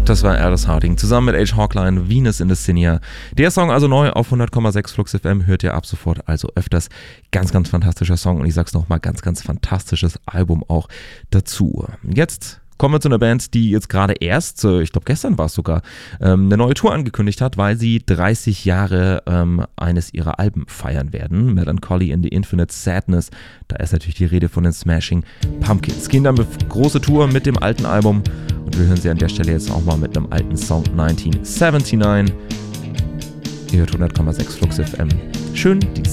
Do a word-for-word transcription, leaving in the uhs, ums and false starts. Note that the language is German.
Das war Aldous Harding zusammen mit H. Hawkline, Venus in the Senior. Der Song also neu auf hundert Komma sechs Flux F M, hört ihr ab sofort also öfters. Ganz, ganz fantastischer Song und ich sag's nochmal, ganz, ganz fantastisches Album auch dazu. Jetzt kommen wir zu einer Band, die jetzt gerade erst, ich glaube gestern war es sogar, ähm, eine neue Tour angekündigt hat, weil sie dreißig Jahre ähm, eines ihrer Alben feiern werden. Melancholy in the Infinite Sadness. Da ist natürlich die Rede von den Smashing Pumpkins. Gehen dann mit große Tour mit dem alten Album und wir hören sie an der Stelle jetzt auch mal mit einem alten Song neunzehnhundertneunundsiebzig. Ihr hört hundert Komma sechs Flux F M. Schön, die